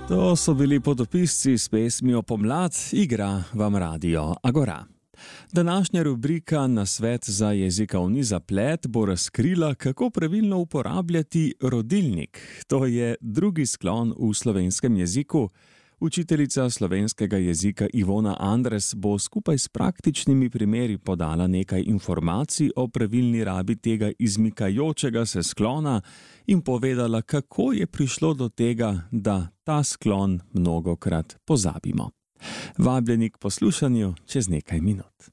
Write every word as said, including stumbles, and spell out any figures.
To so bili podopisci s pesmijo Pomlad, igra vam radio Agora. Današnja rubrika Nasvet za jezikovni zaplet bo razkrila, kako pravilno uporabljati rodilnik. To je drugi sklon v slovenskem jeziku. Učiteljica slovenskega jezika Ivona Andres bo skupaj s praktičnimi primeri podala nekaj informacij o pravilni rabi tega izmikajočega se sklona in povedala, kako je prišlo do tega, da ta sklon mnogokrat pozabimo. Vabljeni k poslušanju čez nekaj minut.